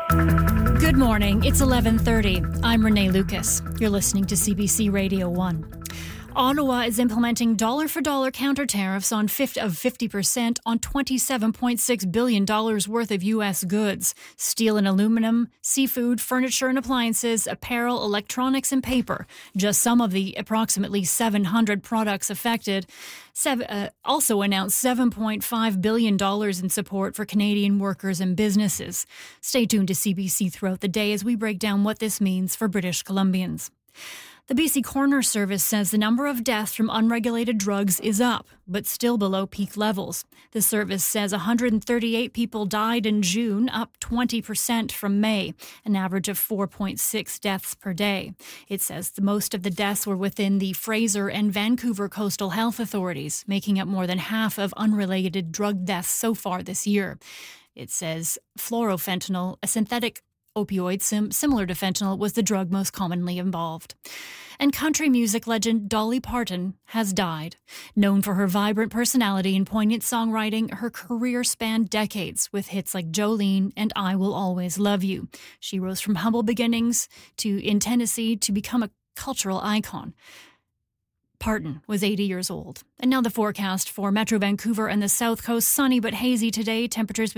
Good morning. It's 11:30. I'm Renee Lucas. You're listening to CBC Radio 1. Ottawa is implementing dollar-for-dollar counter-tariffs of 50% on $27.6 billion worth of U.S. goods. Steel and aluminum, seafood, furniture and appliances, apparel, electronics and paper. Just some of the approximately 700 products affected. Also announced $7.5 billion in support for Canadian workers and businesses. Stay tuned to CBC throughout the day as we break down what this means for British Columbians. The BC Coroner Service says the number of deaths from unregulated drugs is up, but still below peak levels. The service says 138 people died in June, up 20% from May, an average of 4.6 deaths per day. It says most of the deaths were within the Fraser and Vancouver coastal health authorities, making up more than half of unrelated drug deaths so far this year. It says fluorofentanyl, a synthetic opioid similar to fentanyl, was the drug most commonly involved. And country music legend Dolly Parton has died. Known for her vibrant personality and poignant songwriting, her career spanned decades with hits like Jolene and I Will Always Love You. She rose from humble beginnings in Tennessee to become a cultural icon. Parton was 80 years old. And now the forecast for Metro Vancouver and the South Coast. Sunny but hazy today. Temperatures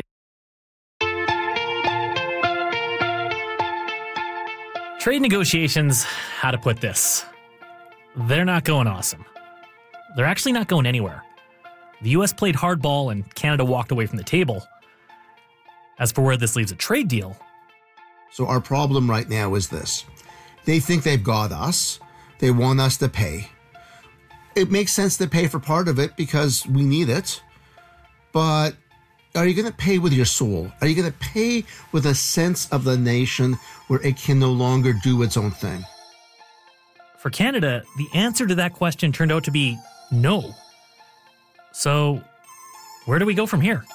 Trade negotiations, how to put this, they're not going awesome. They're actually not going anywhere. The US played hardball and Canada walked away from the table. As for where this leaves a trade deal. So our problem right now is this. They think they've got us. They want us to pay. It makes sense to pay for part of it because we need it. But are you going to pay with your soul? Are you going to pay with a sense of the nation where it can no longer do its own thing? For Canada, the answer to that question turned out to be no. So, where do we go from here?